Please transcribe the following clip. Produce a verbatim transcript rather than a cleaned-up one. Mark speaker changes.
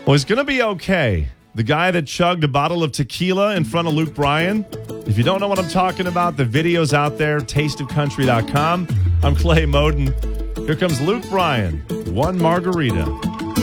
Speaker 1: Well, he's going to be okay. The guy that chugged a bottle of tequila in front of Luke Bryan. If you don't know what I'm talking about, the video's out there, taste of country dot com. I'm Clay Moden. Here comes Luke Bryan, one margarita.